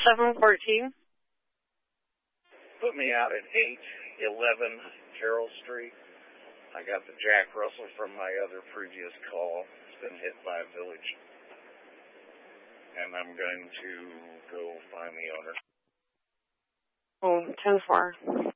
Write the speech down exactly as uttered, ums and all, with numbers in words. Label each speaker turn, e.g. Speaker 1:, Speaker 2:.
Speaker 1: seven fourteen.
Speaker 2: Put me out at eight eleven Carroll Street. I got the Jack Russell from my other previous call. It's been hit by a village. And I'm going to go find the owner.
Speaker 1: Oh, ten four.